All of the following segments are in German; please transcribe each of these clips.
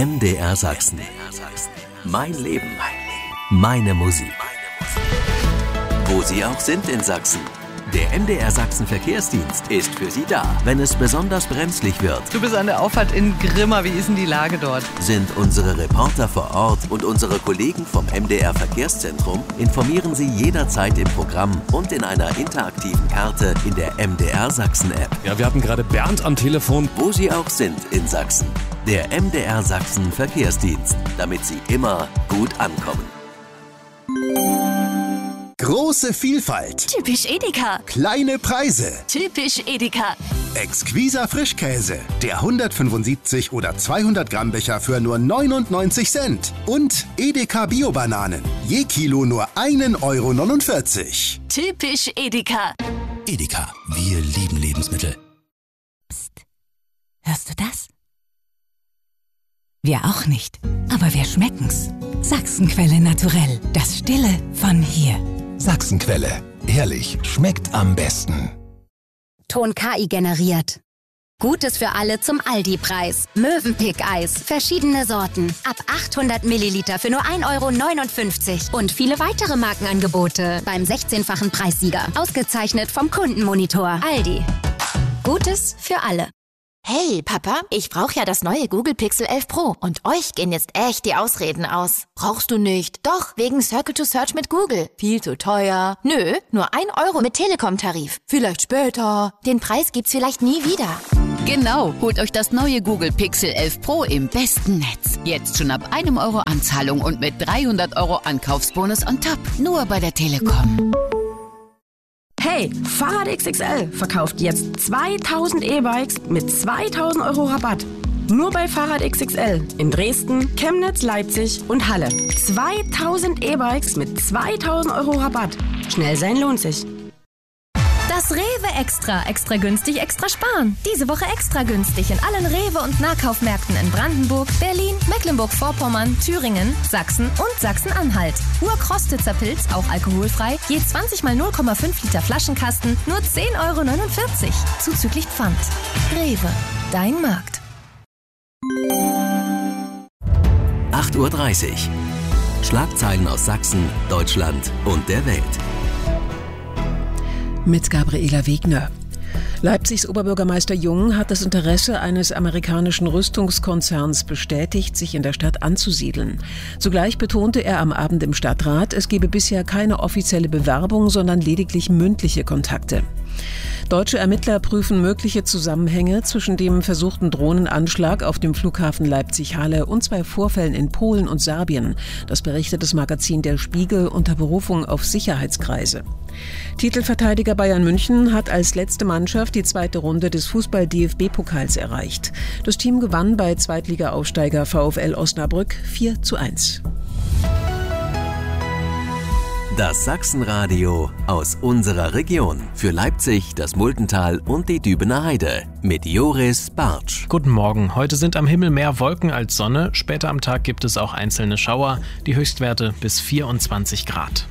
MDR Sachsen. Mein Leben. Meine Musik. Wo Sie auch sind in Sachsen. Der MDR Sachsen Verkehrsdienst ist für Sie da, wenn es besonders brenzlig wird. Du bist an der Auffahrt in Grimma. Wie ist denn die Lage dort? Sind unsere Reporter vor Ort und unsere Kollegen vom MDR Verkehrszentrum informieren Sie jederzeit im Programm und in einer interaktiven Karte in der MDR Sachsen App. Ja, wir hatten gerade Bernd am Telefon. Wo Sie auch sind in Sachsen. Der MDR Sachsen Verkehrsdienst, damit Sie immer gut ankommen. Große Vielfalt. Typisch Edeka. Kleine Preise. Typisch Edeka. Exquiser Frischkäse. Der 175 oder 200 Gramm Becher für nur 99 Cent. Und Edeka Bio-Bananen. Je Kilo nur 1,49 €. Typisch Edeka. Edeka, wir lieben Lebensmittel. Psst. Hörst du das? Wir auch nicht, aber wir schmecken's. Sachsenquelle naturell. Das Stille von hier. Sachsenquelle. Ehrlich, schmeckt am besten. Ton KI generiert. Gutes für alle zum Aldi-Preis. Mövenpick-Eis. Verschiedene Sorten. Ab 800 Milliliter für nur 1,59 €. Und viele weitere Markenangebote beim 16-fachen Preissieger. Ausgezeichnet vom Kundenmonitor. Aldi. Gutes für alle. Hey, Papa, ich brauche ja das neue Google Pixel 11 Pro. Und euch gehen jetzt echt die Ausreden aus. Brauchst du nicht? Doch, wegen Circle to Search mit Google. Viel zu teuer. Nö, nur 1 € mit Telekom-Tarif. Vielleicht später. Den Preis gibt's vielleicht nie wieder. Genau, holt euch das neue Google Pixel 11 Pro im besten Netz. Jetzt schon ab 1 € Anzahlung und mit 300 € Ankaufsbonus on top. Nur bei der Telekom. Hey, Fahrrad XXL verkauft jetzt 2000 E-Bikes mit 2000 € Rabatt. Nur bei Fahrrad XXL in Dresden, Chemnitz, Leipzig und Halle. 2000 E-Bikes mit 2000 € Rabatt. Schnell sein lohnt sich. Das Rewe Extra. Extra günstig, extra sparen. Diese Woche extra günstig in allen Rewe- und Nahkaufmärkten in Brandenburg, Berlin, Mecklenburg-Vorpommern, Thüringen, Sachsen und Sachsen-Anhalt. Urkrostitzer Pilz, auch alkoholfrei, je 20 mal 0,5 Liter Flaschenkasten, nur 10,49 €. Zuzüglich Pfand. Rewe, dein Markt. 8:30 Uhr. Schlagzeilen aus Sachsen, Deutschland und der Welt. Mit Gabriela Wegner. Leipzigs Oberbürgermeister Jung hat das Interesse eines amerikanischen Rüstungskonzerns bestätigt, sich in der Stadt anzusiedeln. Zugleich betonte er am Abend im Stadtrat, es gebe bisher keine offizielle Bewerbung, sondern lediglich mündliche Kontakte. Deutsche Ermittler prüfen mögliche Zusammenhänge zwischen dem versuchten Drohnenanschlag auf dem Flughafen Leipzig-Halle und 2 Vorfällen in Polen und Serbien. Das berichtet das Magazin Der Spiegel unter Berufung auf Sicherheitskreise. Titelverteidiger Bayern München hat als letzte Mannschaft die 2. Runde des Fußball-DFB-Pokals erreicht. Das Team gewann bei Zweitliga-Aufsteiger VfL Osnabrück 4:1. Das Sachsenradio aus unserer Region. Für Leipzig, das Muldental und die Dübener Heide. Mit Joris Bartsch. Guten Morgen. Heute sind am Himmel mehr Wolken als Sonne. Später am Tag gibt es auch einzelne Schauer. Die Höchstwerte bis 24 Grad.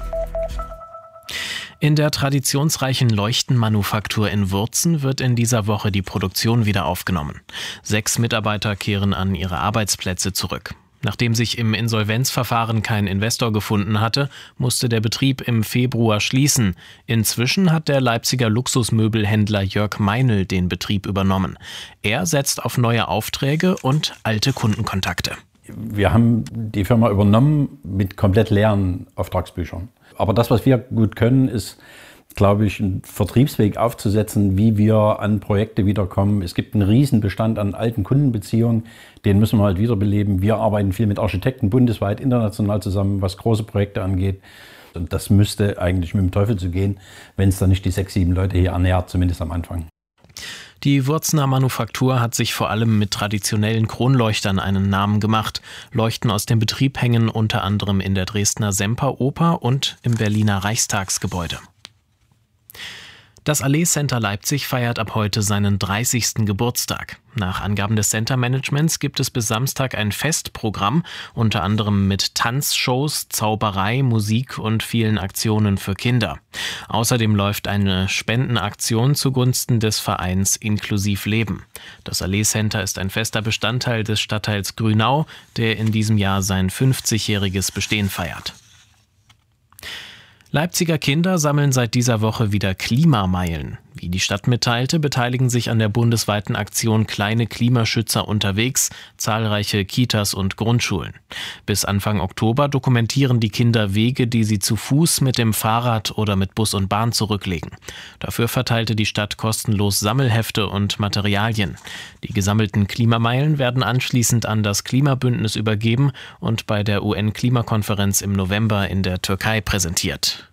In der traditionsreichen Leuchtenmanufaktur in Wurzen wird in dieser Woche die Produktion wieder aufgenommen. 6 Mitarbeiter kehren an ihre Arbeitsplätze zurück. Nachdem sich im Insolvenzverfahren kein Investor gefunden hatte, musste der Betrieb im Februar schließen. Inzwischen hat der Leipziger Luxusmöbelhändler Jörg Meinl den Betrieb übernommen. Er setzt auf neue Aufträge und alte Kundenkontakte. Wir haben die Firma übernommen mit komplett leeren Auftragsbüchern. Aber das, was wir gut können, ist, glaube ich, einen Vertriebsweg aufzusetzen, wie wir an Projekte wiederkommen. Es gibt einen Riesenbestand an alten Kundenbeziehungen, den müssen wir halt wiederbeleben. Wir arbeiten viel mit Architekten bundesweit, international zusammen, was große Projekte angeht. Und das müsste eigentlich mit dem Teufel zugehen, wenn es dann nicht die 6, 7 Leute hier ernährt, zumindest am Anfang. Die Wurzener Manufaktur hat sich vor allem mit traditionellen Kronleuchtern einen Namen gemacht. Leuchten aus dem Betrieb hängen unter anderem in der Dresdner Semperoper und im Berliner Reichstagsgebäude. Das Allee Center Leipzig feiert ab heute seinen 30. Geburtstag. Nach Angaben des Center-Managements gibt es bis Samstag ein Festprogramm, unter anderem mit Tanzshows, Zauberei, Musik und vielen Aktionen für Kinder. Außerdem läuft eine Spendenaktion zugunsten des Vereins Inklusiv Leben. Das Allee Center ist ein fester Bestandteil des Stadtteils Grünau, der in diesem Jahr sein 50-jähriges Bestehen feiert. Leipziger Kinder sammeln seit dieser Woche wieder Klimameilen. Wie die Stadt mitteilte, beteiligen sich an der bundesweiten Aktion Kleine Klimaschützer unterwegs zahlreiche Kitas und Grundschulen. Bis Anfang Oktober dokumentieren die Kinder Wege, die sie zu Fuß, mit dem Fahrrad oder mit Bus und Bahn zurücklegen. Dafür verteilte die Stadt kostenlos Sammelhefte und Materialien. Die gesammelten Klimameilen werden anschließend an das Klimabündnis übergeben und bei der UN-Klimakonferenz im November in der Türkei präsentiert.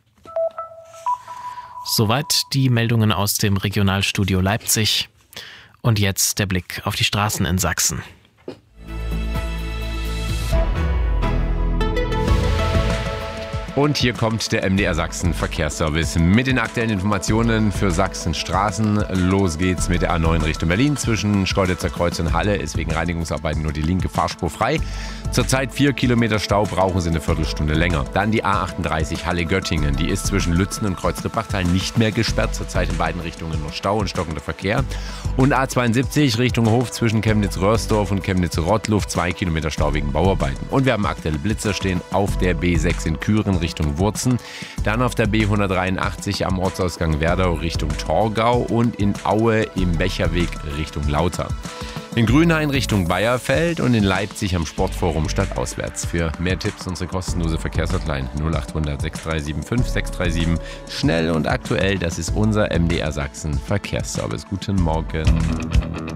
Soweit die Meldungen aus dem Regionalstudio Leipzig. Und jetzt der Blick auf die Straßen in Sachsen. Und hier kommt der MDR Sachsen Verkehrsservice mit den aktuellen Informationen für Sachsens Straßen. Los geht's mit der A9 Richtung Berlin. Zwischen Schkeuditzer Kreuz und Halle ist wegen Reinigungsarbeiten nur die linke Fahrspur frei. Zurzeit 4 Kilometer Stau, brauchen Sie eine Viertelstunde länger. Dann die A38 Halle-Göttingen. Die ist zwischen Lützen und Kreuz-Rippachtal nicht mehr gesperrt. Zurzeit in beiden Richtungen nur Stau und stockender Verkehr. Und A72 Richtung Hof zwischen Chemnitz-Röhrsdorf und Chemnitz-Rottluft. 2 Kilometer Stau wegen Bauarbeiten. Und wir haben aktuelle Blitzer stehen auf der B6 in Küren Richtung Wurzen. Dann auf der B183 am Ortsausgang Werdau Richtung Torgau und in Aue im Becherweg Richtung Lauter. In Grünhain Richtung Bayerfeld und in Leipzig am Sportforum stadtauswärts. Für mehr Tipps unsere kostenlose Verkehrshotline 0800 6375 637. Schnell und aktuell, das ist unser MDR Sachsen Verkehrsservice. Guten Morgen.